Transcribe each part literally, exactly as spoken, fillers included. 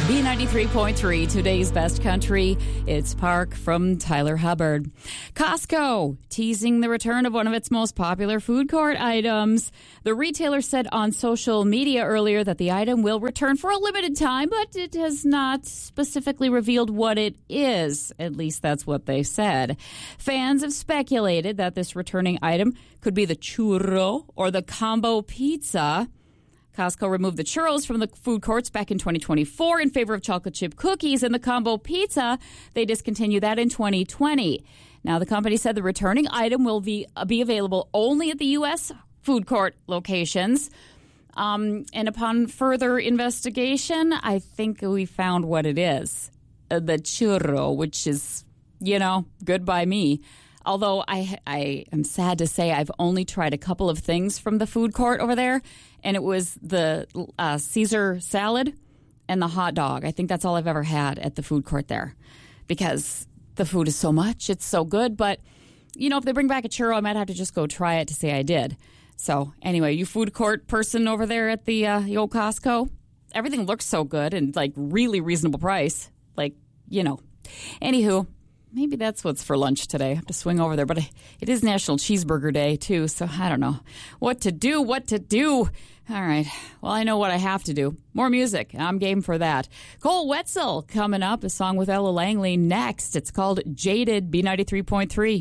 B ninety-three point three, today's best country. It's Park from Tyler Hubbard. Costco teasing the return of one of its most popular food court items. The retailer said on social media earlier that the item will return for a limited time, but it has not specifically revealed what it is. At least that's what they said. Fans have speculated that this returning item could be the churro or the combo pizza. Costco removed the churros from the food courts back in twenty twenty-four in favor of chocolate chip cookies, and the combo pizza, they discontinued that in twenty twenty. Now, the company said the returning item will be, uh, be available only at the U S food court locations. Um, and upon further investigation, I think we found what it is. Uh, the churro, which is, you know, good by me. Although I, I am sad to say I've only tried a couple of things from the food court over there, and it was the uh, Caesar salad and the hot dog. I think that's all I've ever had at the food court there because the food is so much. It's so good. But, you know, if they bring back a churro, I might have to just go try it to say I did. So, anyway, you food court person over there at the, uh, the old Costco, everything looks so good and, like, really reasonable price. Like, you know. Anywho. Maybe that's what's for lunch today. I have to swing over there. But it is National Cheeseburger Day, too, so I don't know what to do, what to do. All right. Well, I know what I have to do. More music. I'm game for that. Cole Wetzel coming up, a song with Ella Langley next. It's called Jaded, B ninety-three point three.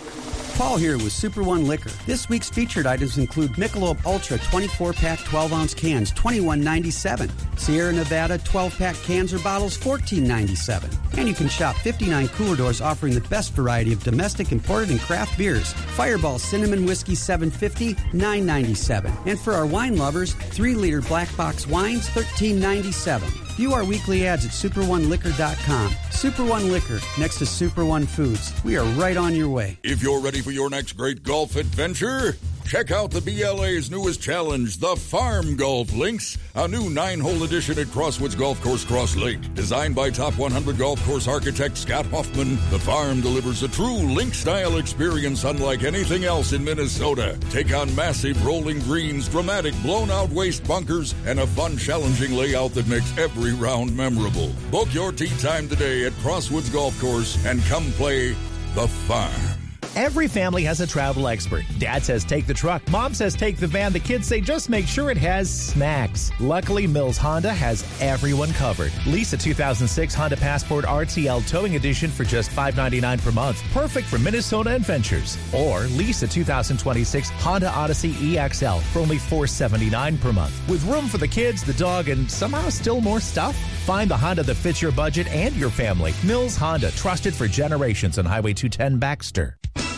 Paul here with Super One Liquor. This week's featured items include Michelob Ultra twenty-four pack twelve ounce cans, twenty-one ninety-seven. Sierra Nevada twelve pack cans or bottles, fourteen ninety-seven. And you can shop fifty-nine cooler doors offering the best variety of domestic, imported, and craft beers. Fireball Cinnamon Whiskey seven fifty, nine ninety-seven. And for our wine lovers, three liter black box wines, thirteen ninety-seven. View our weekly ads at super one liquor dot com. Super One Liquor, next to Super One Foods. We are right on your way. If you're ready for your next great golf adventure, check out the B L A's newest challenge, the Farm Golf Links, a new nine-hole edition at Crosswoods Golf Course, Cross Lake. Designed by top one hundred golf course architect Scott Hoffman, the Farm delivers a true link-style experience unlike anything else in Minnesota. Take on massive rolling greens, dramatic blown-out waste bunkers, and a fun, challenging layout that makes every round memorable. Book your tee time today at Crosswoods Golf Course and come play the Farm. Every family has a travel expert. Dad says take the truck. Mom says take the van. The kids say just make sure it has snacks. Luckily, Mills Honda has everyone covered. Lease a two thousand six Honda Passport R T L Towing Edition for just five ninety-nine per month. Perfect for Minnesota adventures. Or lease a two thousand twenty-six Honda Odyssey E X L for only four seventy-nine per month. With room for the kids, the dog, and somehow still more stuff? Find the Honda that fits your budget and your family. Mills Honda, trusted for generations on Highway two ten Baxter.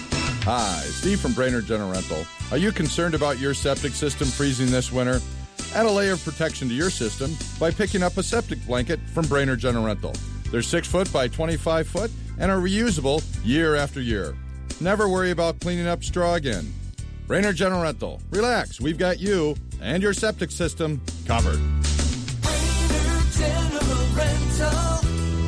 Hi, Steve from Brainerd General Rental. Are you concerned about your septic system freezing this winter? Add a layer of protection to your system by picking up a septic blanket from Brainerd General Rental. They're six foot by twenty-five foot and are reusable year after year. Never worry about cleaning up straw again. Brainerd General Rental. Relax, we've got you and your septic system covered. Brainerd General Rental.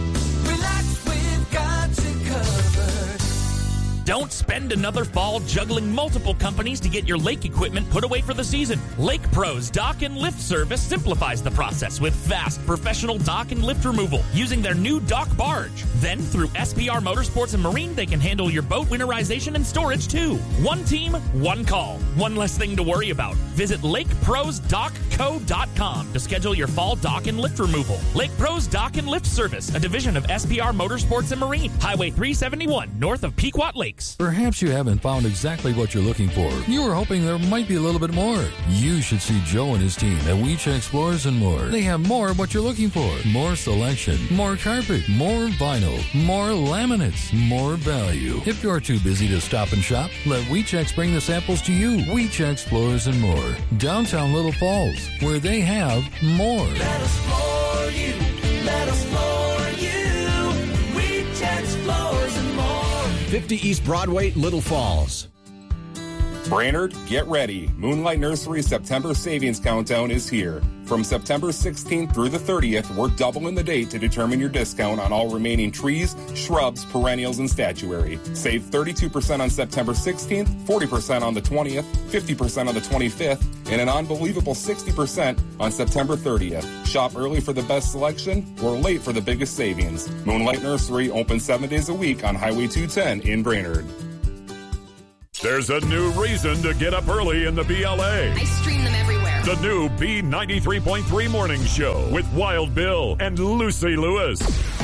Relax, we've got you covered. Don't spend another fall juggling multiple companies to get your lake equipment put away for the season. Lake Pro's Dock and Lift service simplifies the process with fast, professional dock and lift removal using their new dock barge. Then, through S P R Motorsports and Marine, they can handle your boat winterization and storage, too. One team, one call. One less thing to worry about. Visit lake pros dock co dot com to schedule your fall dock and lift removal. Lake Pro's Dock and Lift service, a division of S P R Motorsports and Marine. Highway three seventy-one, north of Pequot Lake. Perhaps you haven't found exactly what you're looking for. You were hoping there might be a little bit more. You should see Joe and his team at Weech Explorers and More. They have more of what you're looking for. More selection, more carpet, more vinyl, more laminates, more value. If you're too busy to stop and shop, let Weechex bring the samples to you. Weech Explorers and More. Downtown Little Falls, where they have more. Let us floor you. Let us floor you. Weech Explorers and More. fifty East Broadway, Little Falls. Brainerd, get ready. Moonlight Nursery's September Savings Countdown is here. From September sixteenth through the thirtieth, we're doubling the date to determine your discount on all remaining trees, shrubs, perennials, and statuary. Save thirty-two percent on September sixteenth, forty percent on the twentieth, fifty percent on the twenty-fifth, and an unbelievable sixty percent on September thirtieth. Shop early for the best selection or late for the biggest savings. Moonlight Nursery open seven days a week on Highway two ten in Brainerd. There's a new reason to get up early in the B L A. I stream them everywhere. The new B ninety-three point three Morning Show with Wild Bill and Lucy Lewis.